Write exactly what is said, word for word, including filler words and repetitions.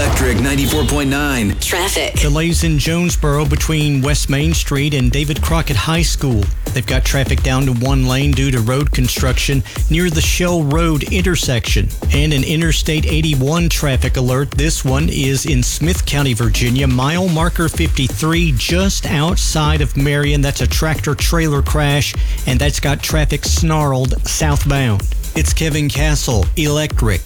Electric ninety-four point nine. Traffic. Delays in Jonesboro between West Main Street and David Crockett High School. They've got traffic down to one lane due to road construction near the Shell Road intersection. And an Interstate eighty-one traffic alert. This one is in Smith County, Virginia. Mile marker fifty-three, just outside of Marion. That's a tractor-trailer crash, and that's got traffic snarled southbound. It's Kevin Castle, Electric